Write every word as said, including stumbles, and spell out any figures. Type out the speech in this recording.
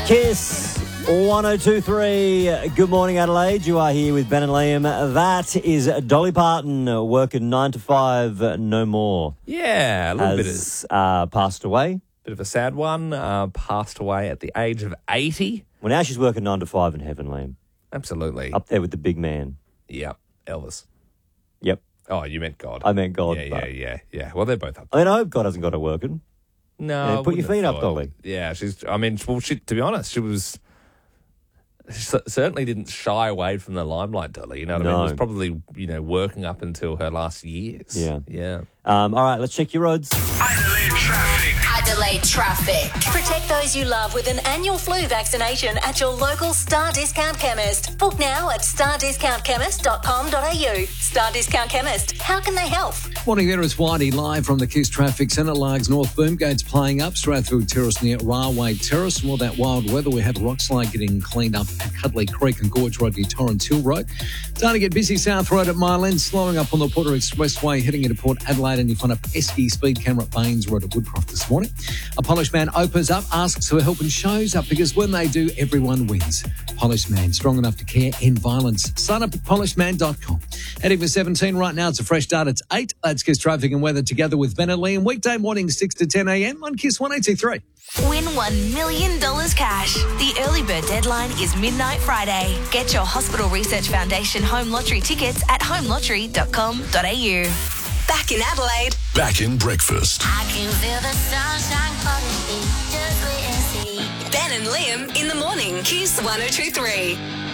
Kiss one oh two three. Good morning, Adelaide. You are here with Ben and Liam. That is Dolly Parton working nine to five, no more. Yeah, a little bit of, Has uh, passed away. bit of a sad one. Uh, passed away at the age of eighty. Well, now she's working nine to five in heaven, Liam. Absolutely. Up there with the big man. Yeah, Elvis. Yep. Oh, you meant God. I meant God. Yeah, yeah, but- yeah, yeah. Well, they're both up. I mean, I hope God hasn't got her working. No, Yeah, I put your wouldn't have feet up, thought. Dolly. Yeah, she's. I mean, well, she. To be honest, she was. She cer- certainly didn't shy away from the limelight, Dolly. You know what I mean? No. It was probably, you know, working up until her last years. Yeah. Yeah. Um, all right, let's check your roads. Adelaide traffic. Adelaide traffic. Protect those you love with an annual flu vaccination at your local Star Discount Chemist. Book now at star discount chemist dot com dot a u. Star Discount Chemist. How can they help? Morning there, it's Whitey live from the Kiss Traffic Centre. Largs North Boomgate's playing up straight through Terrace near Railway Terrace. And all that wild weather, we had rock slide getting cleaned up at Cuddly Creek and Gorge Road near Torrens Hill Road. Starting to get busy South Road at Mile End, slowing up on the Porter Expressway, heading into Port Adelaide, and you find a pesky speed camera at Baines Road at Woodcroft this morning. A Polished Man opens up, asks for help and shows up because when they do, everyone wins. Polished Man, strong enough to care, end violence. Sign up at polished man dot com. Heading for seventeen right now, it's a fresh start. It's eight. Let's Kiss Traffic and Weather together with Ben and Liam. Weekday morning, six to ten a.m. on Kiss one oh two three. Win one million dollars cash. The early bird deadline is midnight Friday. Get your Hospital Research Foundation home lottery tickets at home lottery dot com dot a u. Back in Adelaide. Back in breakfast. I can feel the sunshine calling me. Just wait and see. Ben and Liam in the morning. Kiss one oh two three.